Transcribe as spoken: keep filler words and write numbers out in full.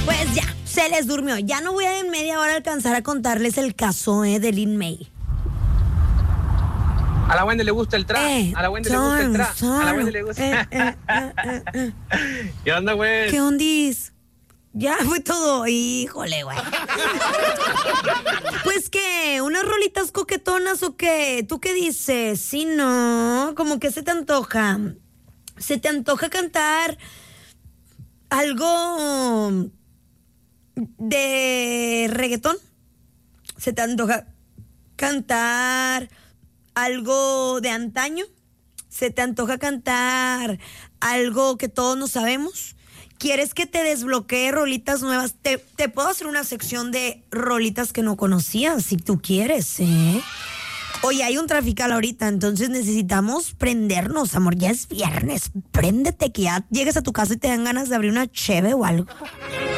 Pues ya, se les durmió. Ya no voy a en media hora alcanzar a contarles el caso eh, de Lin May. A la Wendy le gusta el trap. Eh, a la Wendy son, le gusta el trap. son. A la Wendy le gusta. Eh, eh, eh, eh, eh. ¿Qué onda, güey? ¿Qué ondis? Ya fue todo. Híjole, güey. Pues que, unas rolitas coquetonas o qué. ¿Tú qué dices? Sí, no. Como que se te antoja. Se te antoja cantar algo de reggaetón. Se te antoja cantar algo de antaño. Se te antoja cantar algo que todos no sabemos. ¿Quieres que te desbloquee rolitas nuevas? Te, te puedo hacer una sección de rolitas que no conocías, si tú quieres, ¿eh? Oye, hay un trafical ahorita, entonces necesitamos prendernos, amor. Ya es viernes. Préndete que ya llegues a tu casa y te dan ganas de abrir una cheve o algo.